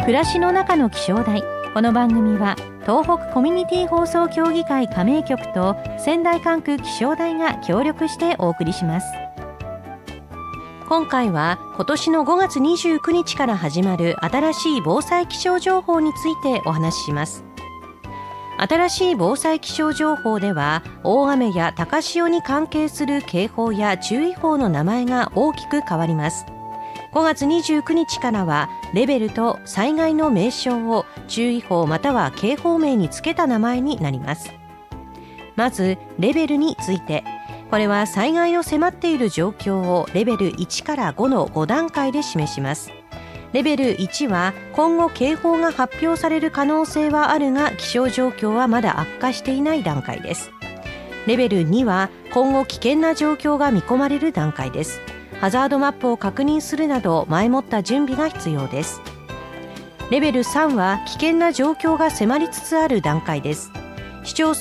暮らしの中の気象台。この番組は東北コミュニティ放送協議会加盟局と仙台管区気象台が協力してお送りします。今回は今年の5月29日から始まる新しい防災気象情報についてお話しします。新しい防災気象情報では、大雨や高潮に関係する警報や注意報の名前が大きく変わります。5月29日からはレベルと災害の名称を注意報または警報名につけた名前になります。まずレベルについて、これは災害の迫っている状況をレベル1から5の5段階で示します。レベル1は今後警報が発表される可能性はあるが、気象状況はまだ悪化していない段階です。レベル2は今後危険な状況が見込まれる段階です。ハザードマップを確認するなど前もった準備が必要です。レベル3は危険な状況が迫りつつある段階です。市町